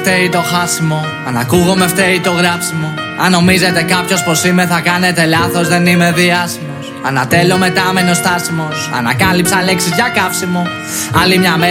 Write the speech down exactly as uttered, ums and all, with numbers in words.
φταίει το χάσιμο, αν ακούγομαι φταίει το γράψιμο. Αν νομίζετε κάποιος πως είμαι θα κάνετε λάθος, δεν είμαι διάσημος. Ανατέλω μετάμενος στάσιμος, ανακάλυψα λέξεις για καύσιμο. Άλλη μια μέρα